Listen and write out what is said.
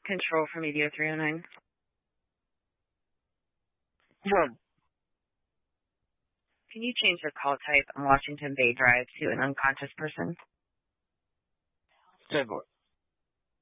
Control for Media 309. One. Can you change the call type on Washington Bay Drive to an unconscious person? 10-4.